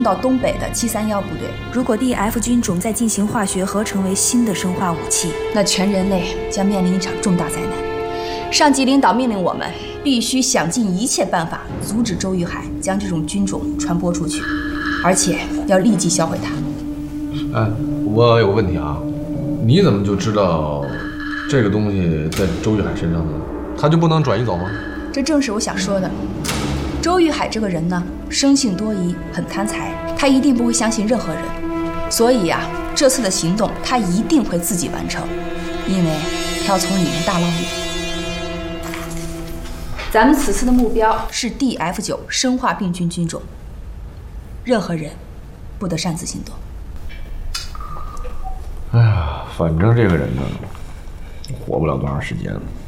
到东北的731部队。 如果 DF 军种再进行化学合成为新的生化武器， 那全人类将面临一场重大灾难。上级领导命令我们必须想尽一切办法阻止周玉海将这种军种传播出去，而且要立即销毁它。 哎，我有个问题啊，你怎么就知道这个东西在周玉海身上呢？他就不能转移走吗？ 这正是我想说的。周玉海这个人呢，生性多疑，很贪财，他一定不会相信任何人，所以呀，这次的行动他一定会自己完成，因为他要从里面大捞一笔。咱们此次的目标是 DF9 生化病菌菌种，任何人不得擅自行动。 哎呀，反正这个人呢，活不了多长时间了。